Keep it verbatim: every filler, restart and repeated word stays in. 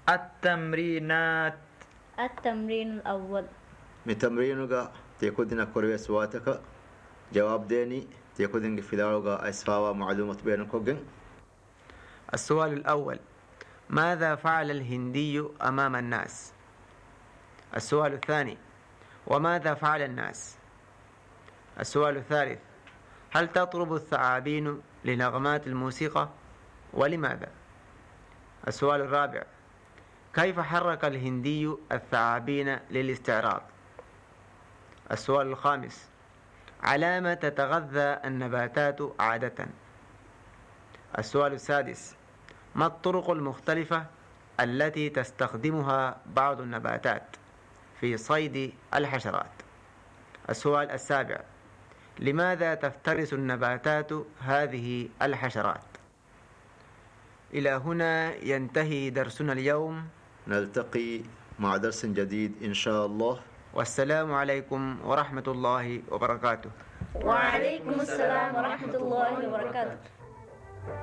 التمرينات. التمرين الأول. متمرينوغا تيكودنا كوريس واتك جواب ديني تيكودن فيلاروغا أسفاوا معلومة بينكوغن. السؤال الأول: ماذا فعل الهندي أمام الناس؟ السؤال الثاني: وماذا فعل الناس؟ السؤال الثالث: هل تطرب الثعابين لنغمات الموسيقى؟ ولماذا؟ السؤال الرابع: كيف حرك الهندي الثعابين للاستعراض؟ السؤال الخامس: على ما تتغذى النباتات عادة؟ السؤال السادس: ما الطرق المختلفة التي تستخدمها بعض النباتات في صيد الحشرات؟ السؤال السابع: لماذا تفترس النباتات هذه الحشرات؟ إلى هنا ينتهي درسنا اليوم. نلتقي مع درس جديد إن شاء الله. والسلام عليكم ورحمة الله وبركاته. وعليكم السلام ورحمة الله وبركاته.